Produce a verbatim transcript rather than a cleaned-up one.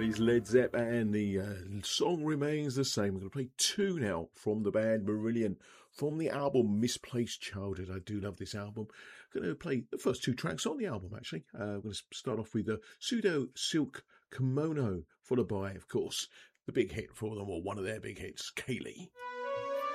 That is Led Zepp, and the uh, song remains the same. We're going to play two now from the band Marillion, from the album Misplaced Childhood. I do love this album. I'm going to play the first two tracks on the album, actually. Uh, we're going to start off with the Pseudo Silk Kimono, followed by, of course, the big hit for them, or one of their big hits, Kaylee.